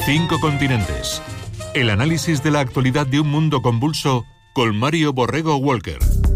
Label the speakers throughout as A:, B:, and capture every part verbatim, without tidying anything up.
A: Cinco continentes. El análisis de la actualidad de un mundo convulso con Mario Borrego Walker.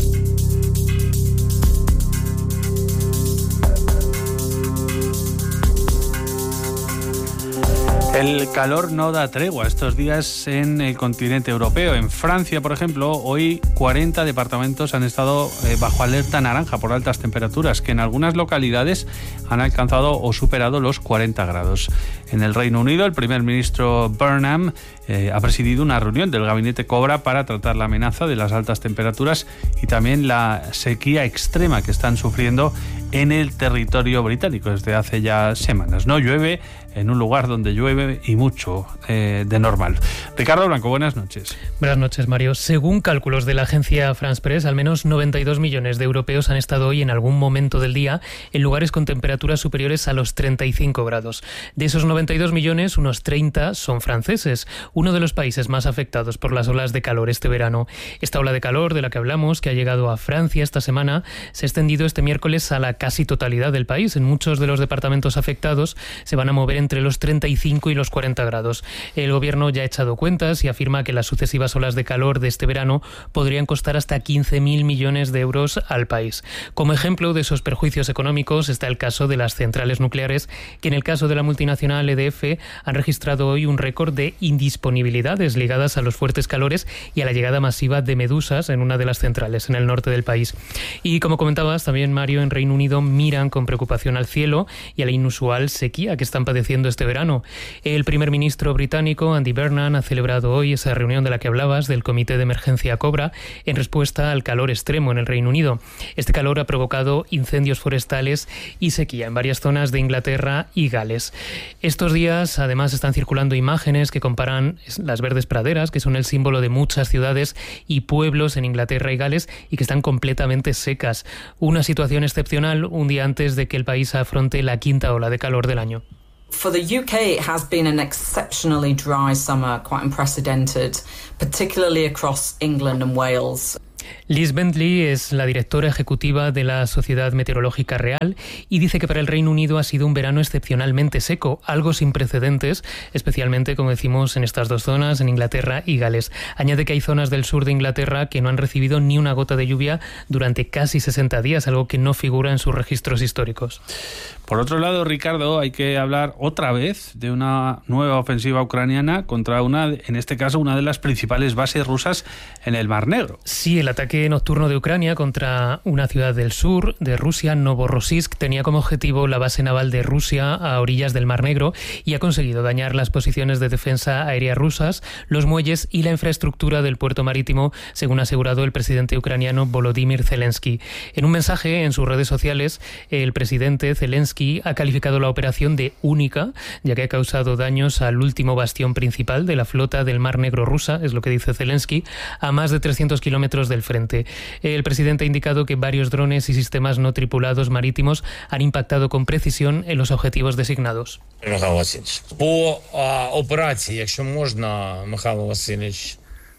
B: El calor no da tregua estos días en el continente europeo. En Francia, por ejemplo, hoy cuarenta departamentos han estado eh, bajo alerta naranja por altas temperaturas, que en algunas localidades han alcanzado o superado los cuarenta grados. En el Reino Unido, el primer ministro Burnham eh, ha presidido una reunión del gabinete Cobra para tratar la amenaza de las altas temperaturas y también la sequía extrema que están sufriendo en el territorio británico desde hace ya semanas. No llueve en un lugar donde llueve y mucho eh, de normal. Ricardo Blanco, buenas noches.
C: Buenas noches, Mario. Según cálculos de la agencia France Press, al menos noventa y dos millones de europeos han estado hoy en algún momento del día en lugares con temperaturas superiores a los treinta y cinco grados. De esos noventa y dos millones, unos treinta son franceses, uno de los países más afectados por las olas de calor este verano. Esta ola de calor de la que hablamos, que ha llegado a Francia esta semana, se ha extendido este miércoles a la casi totalidad del país. En muchos de los departamentos afectados se van a mover entre los treinta y cinco y los cuarenta grados. El gobierno ya ha echado cuentas y afirma que las sucesivas olas de calor de este verano podrían costar hasta quince mil millones de euros al país. Como ejemplo de esos perjuicios económicos está el caso de las centrales nucleares, que en el caso de la multinacional E D F han registrado hoy un récord de indisponibilidades ligadas a los fuertes calores y a la llegada masiva de medusas en una de las centrales en el norte del país. Y como comentabas también, Mario, en Reino Unido miran con preocupación al cielo y a la inusual sequía que están padeciendo este verano. El primer ministro británico, Andy Burnham, ha celebrado hoy esa reunión de la que hablabas del Comité de Emergencia Cobra en respuesta al calor extremo en el Reino Unido. Este calor ha provocado incendios forestales y sequía en varias zonas de Inglaterra y Gales. Estos días, además, están circulando imágenes que comparan las verdes praderas, que son el símbolo de muchas ciudades y pueblos en Inglaterra y Gales, y que están completamente secas. Una situación excepcional un día antes de que el país afronte la quinta ola de calor del año.
D: For the U K, it has been an exceptionally dry summer, quite unprecedented, particularly across England and Wales.
C: Liz Bentley es la directora ejecutiva de la Sociedad Meteorológica Real y dice que para el Reino Unido ha sido un verano excepcionalmente seco, algo sin precedentes, especialmente, como decimos, en estas dos zonas, en Inglaterra y Gales. Añade que hay zonas del sur de Inglaterra que no han recibido ni una gota de lluvia durante casi sesenta días, algo que no figura en sus registros históricos.
B: Por otro lado, Ricardo, hay que hablar otra vez de una nueva ofensiva ucraniana contra una, en este caso, una de las principales bases rusas en el Mar Negro.
C: Sí, el ataque nocturno de Ucrania contra una ciudad del sur de Rusia, Novorossiysk, tenía como objetivo la base naval de Rusia a orillas del Mar Negro y ha conseguido dañar las posiciones de defensa aérea rusas, los muelles y la infraestructura del puerto marítimo, según ha asegurado el presidente ucraniano Volodymyr Zelensky. En un mensaje en sus redes sociales, el presidente Zelensky ha calificado la operación de única, ya que ha causado daños al último bastión principal de la flota del Mar Negro rusa, es lo que dice Zelensky, a más de trescientos kilómetros del frente. El presidente ha indicado que varios drones y sistemas no tripulados marítimos han impactado con precisión en los objetivos designados.
E: Михайло Васильович, по операції, якщо можна, Михайло Васильович,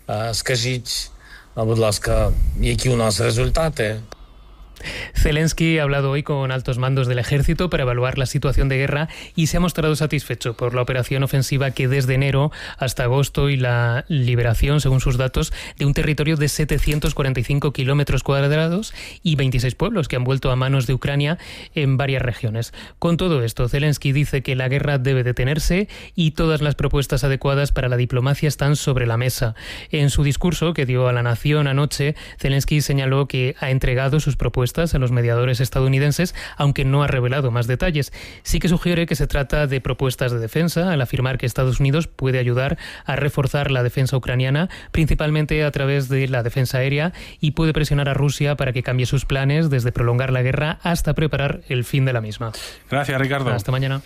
E: скажіть, будь ласка, які у нас результати?
C: Zelensky ha hablado hoy con altos mandos del ejército para evaluar la situación de guerra y se ha mostrado satisfecho por la operación ofensiva que desde enero hasta agosto y la liberación, según sus datos, de un territorio de setecientos cuarenta y cinco kilómetros cuadrados y veintiséis pueblos que han vuelto a manos de Ucrania en varias regiones. Con todo esto, Zelensky dice que la guerra debe detenerse y todas las propuestas adecuadas para la diplomacia están sobre la mesa. En su discurso que dio a la nación anoche, Zelensky señaló que ha entregado sus propuestas a los mediadores estadounidenses, aunque no ha revelado más detalles. Sí que sugiere que se trata de propuestas de defensa, al afirmar que Estados Unidos puede ayudar a reforzar la defensa ucraniana, principalmente a través de la defensa aérea, y puede presionar a Rusia para que cambie sus planes desde prolongar la guerra hasta preparar el fin de la misma.
B: Gracias, Ricardo.
C: Hasta mañana.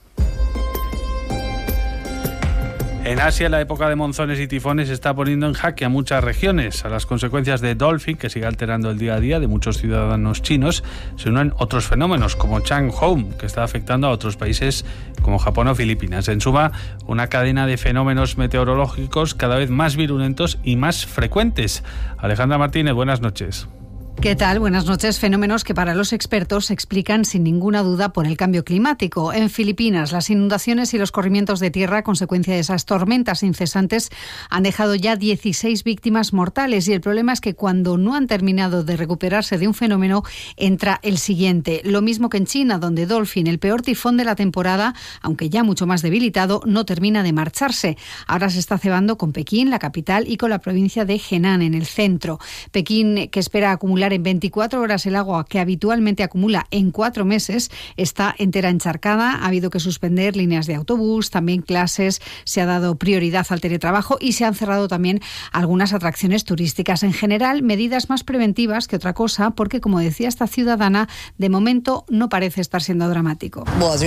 B: En Asia, la época de monzones y tifones está poniendo en jaque a muchas regiones. A las consecuencias de Dolphin, que sigue alterando el día a día de muchos ciudadanos chinos, se unen otros fenómenos como Chang'e, que está afectando a otros países como Japón o Filipinas. En suma, una cadena de fenómenos meteorológicos cada vez más virulentos y más frecuentes. Alejandra Martínez, buenas noches.
F: ¿Qué tal? Buenas noches. Fenómenos que para los expertos se explican sin ninguna duda por el cambio climático. En Filipinas, las inundaciones y los corrimientos de tierra a consecuencia de esas tormentas incesantes han dejado ya dieciséis víctimas mortales y el problema es que cuando no han terminado de recuperarse de un fenómeno, entra el siguiente. Lo mismo que en China, donde Dolphin, el peor tifón de la temporada, aunque ya mucho más debilitado, no termina de marcharse. Ahora se está cebando con Pekín, la capital, y con la provincia de Henan, en el centro. Pekín, que espera acumular en veinticuatro horas el agua que habitualmente acumula en cuatro meses, está entera encharcada. Ha habido que suspender líneas de autobús, también clases, se ha dado prioridad al teletrabajo y se han cerrado también algunas atracciones turísticas. En general, medidas más preventivas que otra cosa, porque, como decía esta ciudadana, de momento no parece estar siendo dramático.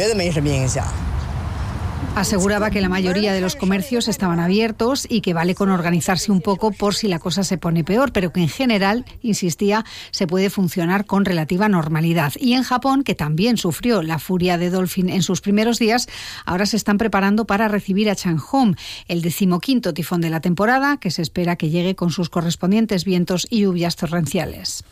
F: Aseguraba que la mayoría de los comercios estaban abiertos y que vale con organizarse un poco por si la cosa se pone peor, pero que en general, insistía, se puede funcionar con relativa normalidad. Y en Japón, que también sufrió la furia de Dolphin en sus primeros días, ahora se están preparando para recibir a Changhong, el decimoquinto tifón de la temporada, que se espera que llegue con sus correspondientes vientos y lluvias torrenciales.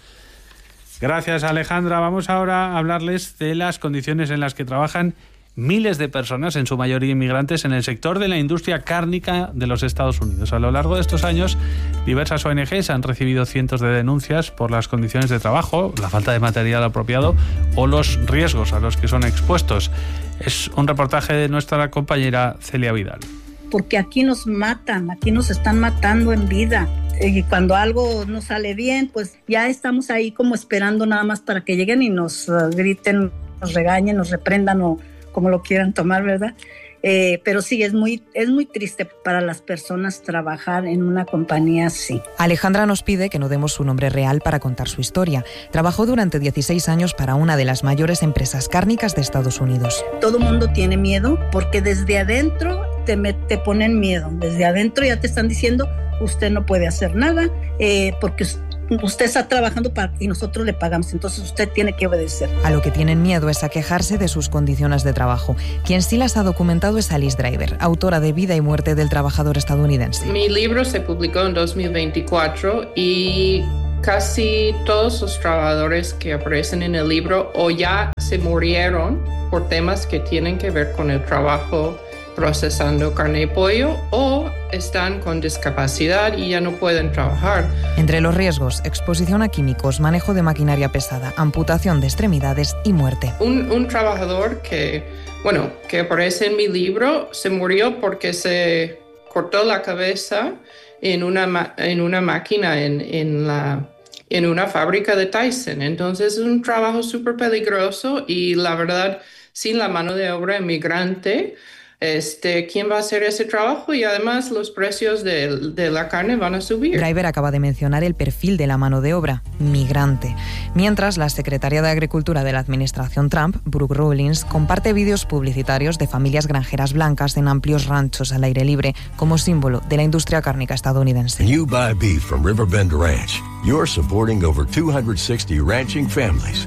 B: Gracias, Alejandra. Vamos ahora a hablarles de las condiciones en las que trabajan miles de personas, en su mayoría inmigrantes, en el sector de la industria cárnica de los Estados Unidos. A lo largo de estos años, diversas O N Ges han recibido cientos de denuncias por las condiciones de trabajo, la falta de material apropiado o los riesgos a los que son expuestos. Es un reportaje de nuestra compañera Celia Vidal.
G: Porque aquí nos matan, aquí nos están matando en vida. Y cuando algo no sale bien, pues ya estamos ahí como esperando nada más para que lleguen y nos uh, griten, nos regañen, nos reprendan o como lo quieran tomar, ¿verdad? Eh, pero sí, es muy, es muy triste para las personas trabajar en una compañía así.
H: Alejandra nos pide que no demos su nombre real para contar su historia. Trabajó durante dieciséis años para una de las mayores empresas cárnicas de Estados Unidos.
G: Todo mundo tiene miedo porque desde adentro te, me, te ponen miedo. Desde adentro ya te están diciendo, usted no puede hacer nada eh, porque usted está trabajando para y nosotros le pagamos, entonces usted tiene que obedecer.
H: A lo que tienen miedo es a quejarse de sus condiciones de trabajo. Quien sí las ha documentado es Alice Driver, autora de Vida y muerte del trabajador estadounidense.
I: Mi libro se publicó en dos mil veinticuatro y casi todos los trabajadores que aparecen en el libro o ya se murieron por temas que tienen que ver con el trabajo procesando carne y pollo o están con discapacidad y ya no pueden trabajar.
H: Entre los riesgos, exposición a químicos, manejo de maquinaria pesada, amputación de extremidades y muerte.
I: Un, un trabajador que, bueno, que aparece en mi libro se murió porque se cortó la cabeza en una, en una máquina en, en, la, en una fábrica de Tyson. Entonces es un trabajo súper peligroso y la verdad, sin la mano de obra inmigrante, Este, ¿quién va a hacer ese trabajo? Y además los precios de, de la carne van a subir.
H: Driver acaba de mencionar el perfil de la mano de obra, migrante. Mientras, la secretaria de Agricultura de la administración Trump, Brooke Rollins, comparte vídeos publicitarios de familias granjeras blancas en amplios ranchos al aire libre como símbolo de la industria cárnica estadounidense.
J: When you buy beef from Riverbend Ranch, you're supporting over two hundred sixty ranching families.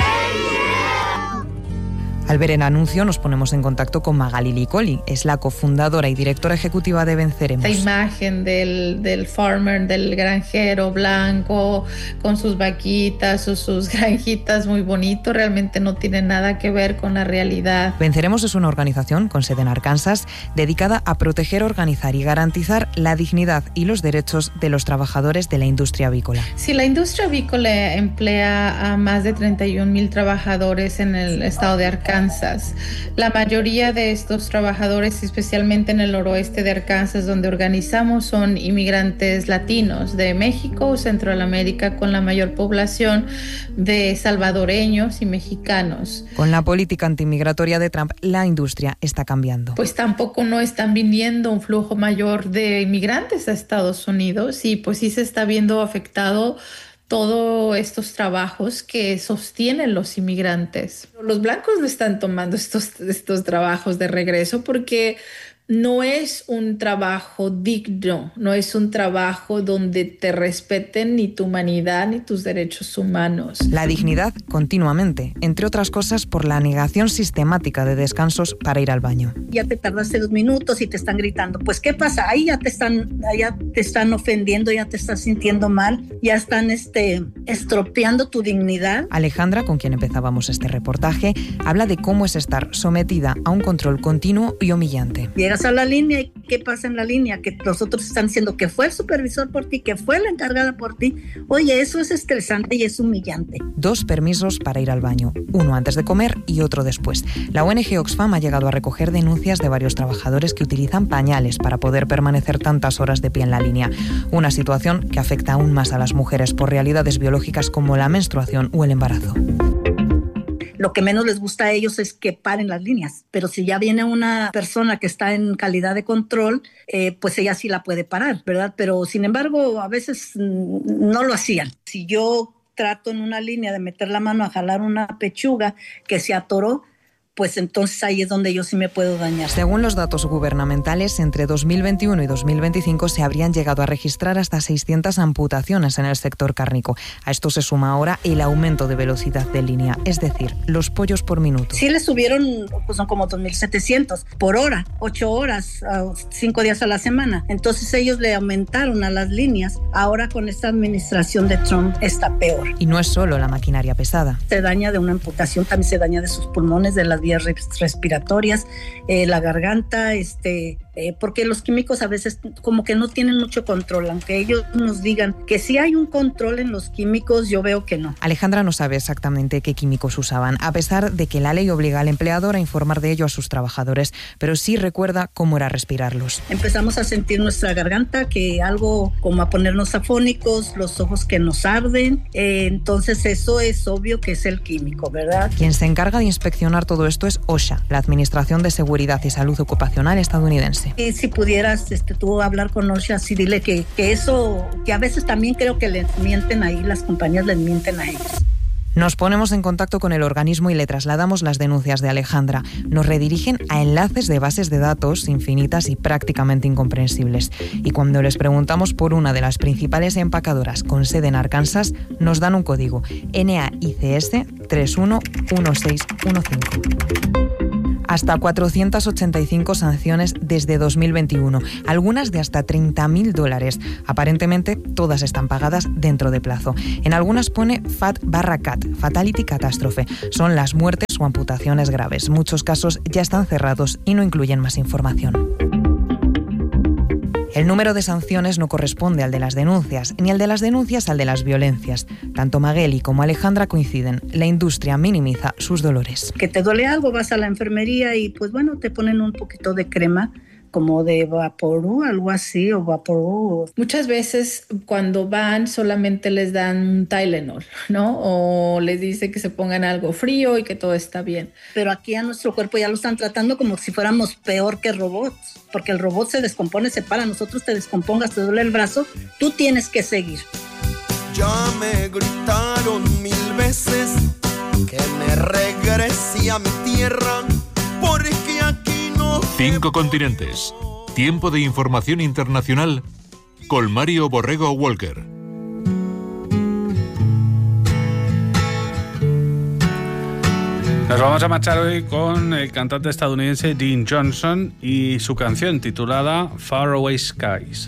H: Al ver el anuncio nos ponemos en contacto con Magali Licoli, es la cofundadora y directora ejecutiva de Venceremos.
K: La imagen del, del farmer, del granjero blanco, con sus vaquitas o sus granjitas muy bonito, realmente no tiene nada que ver con la realidad.
H: Venceremos es una organización con sede en Arkansas dedicada a proteger, organizar y garantizar la dignidad y los derechos de los trabajadores de la industria avícola.
K: Sí, la industria avícola emplea a más de treinta y un mil trabajadores en el estado de Arkansas. La mayoría de estos trabajadores, especialmente en el noroeste de Arkansas, donde organizamos, son inmigrantes latinos de México, Centroamérica, con la mayor población de salvadoreños y mexicanos.
H: Con la política antimigratoria de Trump, la industria está cambiando.
K: Pues tampoco no están viniendo un flujo mayor de inmigrantes a Estados Unidos y pues sí se está viendo afectado todos estos trabajos que sostienen los inmigrantes. Los blancos no están tomando estos, estos trabajos de regreso porque no es un trabajo digno, no es un trabajo donde te respeten ni tu humanidad ni tus derechos humanos.
H: La dignidad continuamente, entre otras cosas por la negación sistemática de descansos para ir al baño.
G: Ya te tardaste dos minutos y te están gritando. Pues, ¿qué pasa? Ahí ya te están, ya te están ofendiendo, ya te estás sintiendo mal, ya están este, estropeando tu dignidad.
H: Alejandra, con quien empezábamos este reportaje, habla de cómo es estar sometida a un control continuo y humillante.
G: Llegas a la línea y ¿qué pasa en la línea? Que los otros están diciendo que fue el supervisor por ti, que fue la encargada por ti. Oye, eso es estresante y es humillante.
H: Dos permisos para ir al baño, uno antes de comer y otro después. La O N G Oxfam ha llegado a recoger denuncias de varios trabajadores que utilizan pañales para poder permanecer tantas horas de pie en la línea. Una situación que afecta aún más a las mujeres por realidades biológicas como la menstruación o el embarazo.
G: Lo que menos les gusta a ellos es que paren las líneas, pero si ya viene una persona que está en calidad de control, eh, pues ella sí la puede parar, ¿verdad? Pero sin embargo, a veces no lo hacían. Si yo trato en una línea de meter la mano a jalar una pechuga que se atoró, pues entonces ahí es donde yo sí me puedo dañar.
H: Según los datos gubernamentales, entre dos mil veintiuno y dos mil veinticinco se habrían llegado a registrar hasta seiscientas amputaciones en el sector cárnico. A esto se suma ahora el aumento de velocidad de línea, es decir, los pollos por minuto.
G: Sí le subieron, pues son como dos mil setecientos por hora, ocho horas, cinco días a la semana. Entonces ellos le aumentaron a las líneas. Ahora con esta administración de Trump está peor.
H: Y no es solo la maquinaria pesada.
G: Se daña de una amputación, también se daña de sus pulmones, de las vías respiratorias, eh, la garganta, este, eh, porque los químicos a veces como que no tienen mucho control, aunque ellos nos digan que sí hay un control en los químicos, yo veo que no.
H: Alejandra no sabe exactamente qué químicos usaban, a pesar de que la ley obliga al empleador a informar de ello a sus trabajadores, pero sí recuerda cómo era respirarlos.
G: Empezamos a sentir nuestra garganta, que algo como a ponernos afónicos, los ojos que nos arden, eh, entonces eso es obvio que es el químico, ¿verdad?
H: Quien se encarga de inspeccionar todo esto es OSHA, la Administración de Seguridad y Salud Ocupacional estadounidense.
G: Y si pudieras este, tú hablar con OSHA, sí dile que, que eso, que a veces también creo que les mienten ahí, las compañías les mienten a ellos.
H: Nos ponemos en contacto con el organismo y le trasladamos las denuncias de Alejandra. Nos redirigen a enlaces de bases de datos infinitas y prácticamente incomprensibles. Y cuando les preguntamos por una de las principales empacadoras con sede en Arkansas, nos dan un código N A I C S tres uno uno seis uno cinco. Hasta cuatrocientas ochenta y cinco sanciones desde dos mil veintiuno, algunas de hasta treinta mil dólares. Aparentemente, todas están pagadas dentro de plazo. En algunas pone F A T barra C A T, Fatality Catástrofe. Son las muertes o amputaciones graves. Muchos casos ya están cerrados y no incluyen más información. El número de sanciones no corresponde al de las denuncias, ni al de las denuncias al de las violencias. Tanto Magueli como Alejandra coinciden. La industria minimiza sus dolores.
G: Que te duele algo, vas a la enfermería y pues bueno, te ponen un poquito de crema, como de Vaporú, algo así, o Vaporú.
K: Muchas veces cuando van solamente les dan un Tylenol, ¿no? O les dice que se pongan algo frío y que todo está bien.
G: Pero aquí a nuestro cuerpo ya lo están tratando como si fuéramos peor que robots, porque el robot se descompone, se para, nosotros te descompongas, te duele el brazo, tú tienes que seguir.
L: Ya me gritaron mil veces que me regrese a mi tierra, porque aquí
A: Cinco continentes. Tiempo de información internacional con Mario Borrego Walker.
B: Nos vamos a marchar hoy con el cantante estadounidense Dean Johnson y su canción titulada Faraway Skies.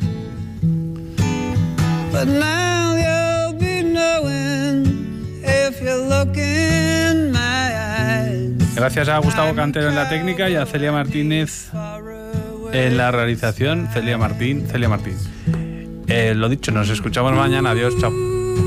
M: But now you'll be knowing if you look in my eyes.
B: Gracias a Gustavo Cantero en la técnica y a Celia Martínez en la realización. Celia Martín, Celia Martín. Eh, lo dicho, nos escuchamos mañana. Adiós, chao.